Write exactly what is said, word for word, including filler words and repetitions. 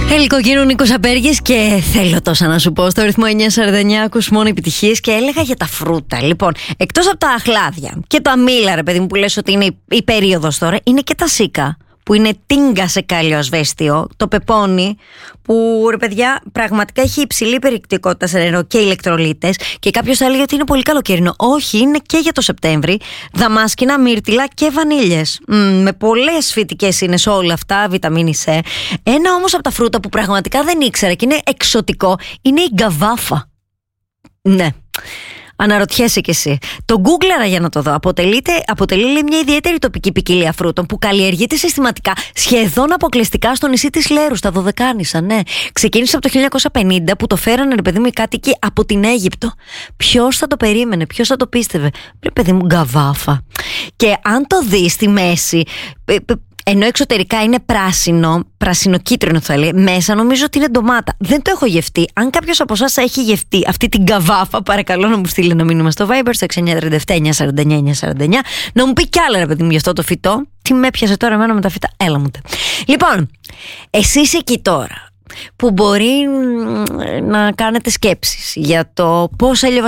Ελικοκίνου Νίκος Απέργης και θέλω τόσα να σου πω στο ρυθμό εννιά σαράντα εννιά. Ακούς μόνο επιτυχίες και έλεγα για τα φρούτα. Λοιπόν, εκτός από τα αχλάδια και το αμύλα, ρε παιδί μου, που λες ότι είναι η, η περίοδος τώρα, είναι και τα σίκα, που είναι τίγκα σε κάλιο ασβέστιο, το πεπόνι, που ρε παιδιά πραγματικά έχει υψηλή περιεκτικότητα σε νερό και ηλεκτρολίτες, και κάποιος θα λέει ότι είναι πολύ καλοκαιρινό. Όχι, είναι και για το Σεπτέμβρη. Δαμάσκηνα, μύρτιλα και βανίλιες. Μ, με πολλές φυτικές είναι σε όλα αυτά, βιταμίνη C. Ένα όμως από τα φρούτα που πραγματικά δεν ήξερα και είναι εξωτικό είναι η γκαβάφα. Ναι. Αναρωτιέσαι κι εσύ. Το γκούγκλαρα για να το δω. Αποτελείται, αποτελεί λέει, μια ιδιαίτερη τοπική ποικιλία φρούτων που καλλιεργείται συστηματικά σχεδόν αποκλειστικά στο νησί της Λέρου, στα Δωδεκάνησα. Ναι. Ξεκίνησε από το χίλια εννιακόσια πενήντα που το φέρανε, ρε παιδί μου, οι κάτοικοι από την Αίγυπτο. Ποιος θα το περίμενε, ποιος θα το πίστευε. Ρε παιδί μου, γκαβάφα. Και αν το δεις στη μέση, ενώ εξωτερικά είναι πράσινο, πρασινοκίτρινο θα λέει, μέσα νομίζω ότι είναι ντομάτα. Δεν το έχω γευτεί. Αν κάποιος από εσάς έχει γευτεί αυτή την καβάφα, παρακαλώ να μου στείλει ένα μήνυμα στο Viber στο έξι εννιά τρία επτά εννιά σαράντα εννιά εννιά σαράντα εννιά, να μου πει κι άλλα, ρε παιδί μου, για αυτό το φυτό. Τι με έπιασε τώρα εμένα με τα φυτά, έλα μου τε. Λοιπόν, εσείς εκεί τώρα που μπορεί να κάνετε σκέψεις για το πώς